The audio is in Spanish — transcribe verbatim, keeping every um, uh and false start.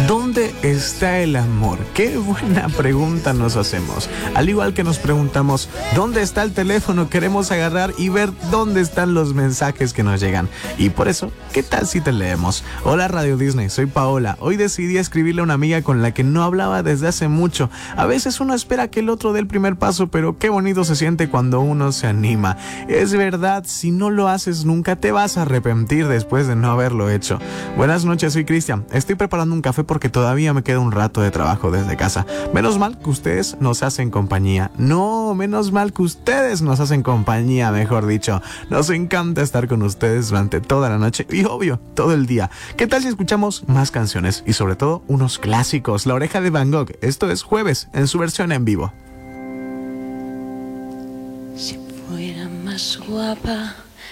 ¿Dónde está el amor? Qué buena pregunta nos hacemos. Al igual que nos preguntamos, ¿dónde está el teléfono? Queremos agarrar y ver dónde están los mensajes que nos llegan. Y por eso, ¿qué tal si te leemos? Hola Radio Disney, soy Paola. Hoy decidí escribirle a una amiga con la que no hablaba desde hace mucho. A veces uno espera que el otro dé el primer paso, pero qué bonito se siente cuando uno se anima. Es verdad, si no lo haces nunca te vas a arrepentir después de no haberlo hecho. Buenas noches, soy Cristian. Estoy preparando un café porque todavía me queda un rato de trabajo desde casa. Menos mal que ustedes nos hacen compañía. No, menos mal que ustedes nos hacen compañía, mejor dicho. Nos encanta estar con ustedes durante toda la noche y obvio, todo el día. ¿Qué tal si escuchamos más canciones y sobre todo unos clásicos? La Oreja de Van Gogh. Esto es Jueves en su versión en vivo. Si fuera más guapa,